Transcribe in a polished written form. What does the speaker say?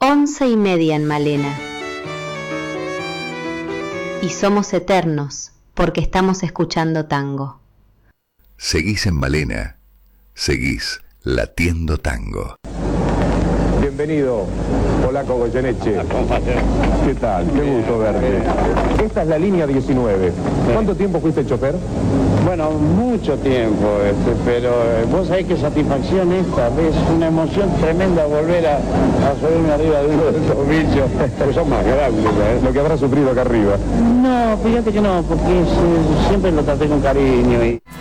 11:30 en Malena. Y somos eternos porque estamos escuchando tango. Seguís en Malena, seguís latiendo tango. Bienvenido, Polaco Goyeneche. ¿Qué tal? Qué gusto verte. Esta es la línea 19. ¿Cuánto tiempo fuiste chofer? Bueno, mucho tiempo, pero vos sabés qué satisfacción esta, es una emoción tremenda volver a subirme arriba de uno de estos bichos, que son más grandes, ¿eh? Lo que habrás sufrido acá arriba. No, fíjate que no, porque siempre lo traté con cariño y...